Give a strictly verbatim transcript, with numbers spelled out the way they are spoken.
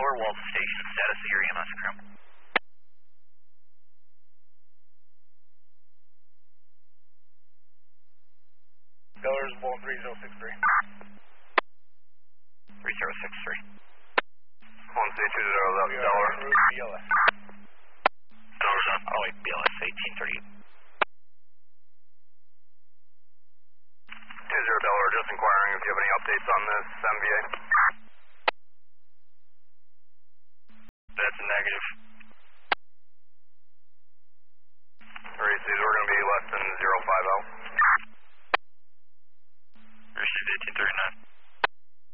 Delaware, Walton Station, status of your E M S crew. Delaware's Walton three zero six three. three zero six three. Walton Station two zero eleven, Delaware. B L S. Oh wait, B L S eighteen thirty. two zero Delaware, just inquiring if you have any updates on this M V A. That's a negative.